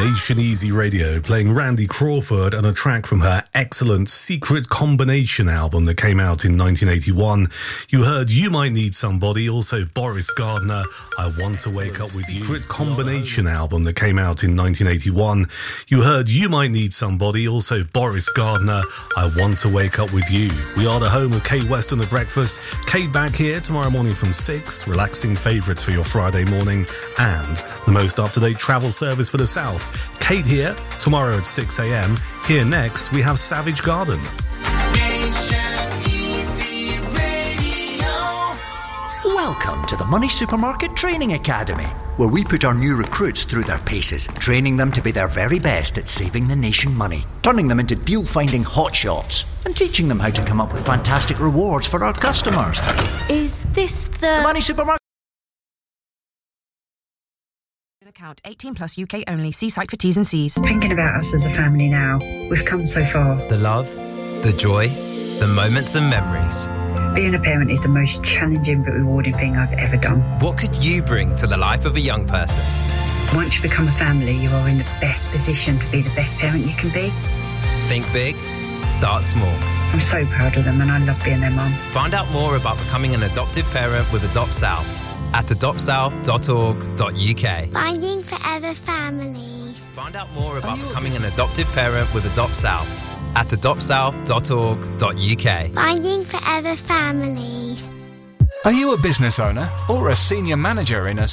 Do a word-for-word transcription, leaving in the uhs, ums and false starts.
Nation Easy Radio, playing Randy Crawford and a track from her excellent Secret Combination album that came out in nineteen eighty-one. You heard You Might Need Somebody, also Boris Gardner, I Want to Wake Up With You. Secret Combination album that came out in nineteen eighty-one. You heard You Might Need Somebody, also Boris Gardner, I Want to Wake Up With You. We are the home of Kate Weston at breakfast. Kate back here tomorrow morning from six, relaxing favourites for your Friday morning and the most up-to-date travel service for the South. Kate here, tomorrow at six a.m. Here next, we have Savage Garden. Welcome to the Money Supermarket Training Academy, where we put our new recruits through their paces, training them to be their very best at saving the nation money, turning them into deal-finding hotshots, and teaching them how to come up with fantastic rewards for our customers. Is this the... the Money Supermarket... Account eighteen plus U K only. See site for T's and C's. Thinking about us as a family now, we've come so far. The love, the joy, the moments and memories. Being a parent is the most challenging but rewarding thing I've ever done. What could you bring to the life of a young person? Once you become a family, you are in the best position to be the best parent you can be. Think big, start small. I'm so proud of them and I love being their mum. Find out more about becoming an adoptive parent with Adopt South at adopt south dot org dot U K. Finding Forever Families. Find out more about becoming an adoptive parent with Adopt South at adopt south dot org dot U K. Finding Forever Families. Are you a business owner or a senior manager in a